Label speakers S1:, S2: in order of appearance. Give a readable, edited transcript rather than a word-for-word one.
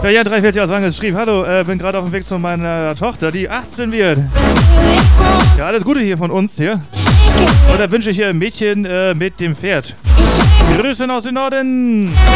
S1: Der Jan 43 aus Wangels schrieb, hallo, bin gerade auf dem Weg zu meiner Tochter, die 18 wird. Ja, alles Gute hier von uns hier. Und da wünsche ich hier ein Mädchen mit dem Pferd. Grüße aus dem Norden.